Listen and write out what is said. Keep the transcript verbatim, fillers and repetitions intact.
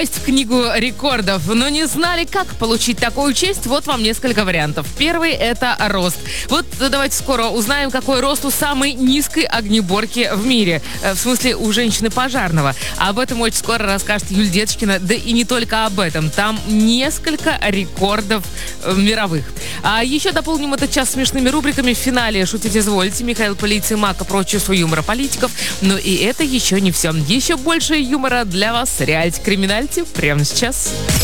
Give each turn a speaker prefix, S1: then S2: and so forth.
S1: В книгу рекордов, но не знали, как получить такую честь. Вот вам несколько вариантов. Первый — это рост. Вот давайте скоро узнаем, какой рост у самой низкой огнеборки в мире. В смысле, у женщины-пожарного. Об этом очень скоро расскажет Юль Деточкина. Да и не только об этом. Там несколько рекордов э, мировых. А еще дополним этот час смешными рубриками. В финале «Шутить изволите» Михаил Полиция Мака про чувство юмора политиков. Но и это еще не все. Еще больше юмора для вас. Реальти криминальти прямо сейчас.